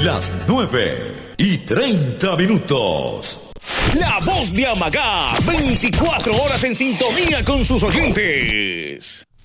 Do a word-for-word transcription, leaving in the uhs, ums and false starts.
Las nueve y treinta minutos. La voz de Amagá, veinticuatro horas en sintonía con sus oyentes.